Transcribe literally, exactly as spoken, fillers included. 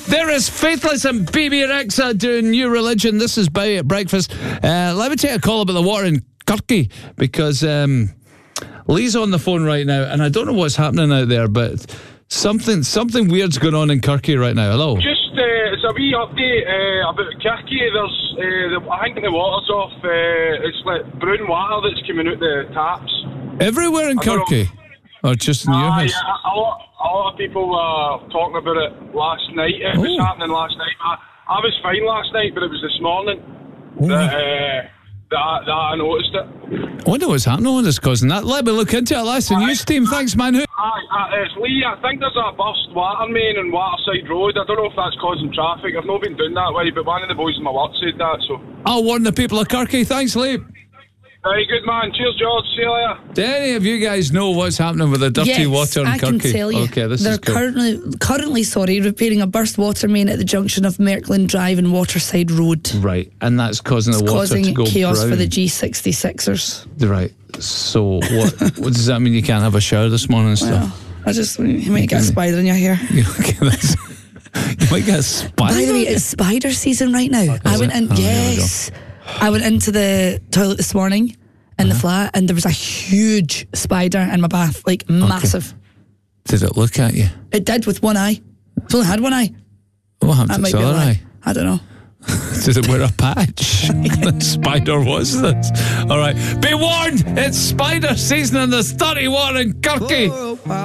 There is Faithless and B B Rexa doing New Religion. This is Bowie at Breakfast. Uh, let me take a call about the water in Kirky, because um, Lee's on the phone right now, and I don't know what's happening out there, but something something weird's going on in Kirky right now. Hello. Just uh, it's a wee update uh, about Kirky. There's, uh, the, I think the water's off. Uh, it's like brown water that's coming out the taps. Everywhere in Kirky? Or just in your uh, house? Yeah, a, lot, a lot of people were talking about it last night. It oh. was happening last night. I, I was fine last night, but it was this morning oh. that, uh, that, I, that I noticed it. I wonder what's happening on this causing that. Let me look into it. Listen, you team, thanks, man. Who? Aye, uh, it's Lee. I think there's a burst water main in Waterside Road. I don't know if that's causing traffic. I've not been doing that way, but one of the boys in my work said that. So I'll warn the people of Kirky. Thanks, Lee. Very good, man. Cheers, George. See you later. Do any of you guys know what's happening with the dirty yes, water in I Kirky? Can tell you. Okay, this They're is good. currently, currently, sorry, repairing a burst water main at the junction of Merkland Drive and Waterside Road. Right, and that's causing the it's water causing to go chaos brown. for the G sixty-sixers. Right. So what? What does that mean? You can't have a shower this morning and stuff? Well, I just you might get a spider in your hair. You might get a spider. By the way, it's spider season right now. Is I went it? in. Oh, yes, I went into the toilet this morning in uh-huh. the flat, and there was a huge spider in my bath, like massive. Okay. Did it look at you? It did, with one eye. It only had one eye. What happened to its other eye? I don't know. Did it wear a patch? The spider was this. All right. Be warned, it's spider season and there's thirty-one in Kirky.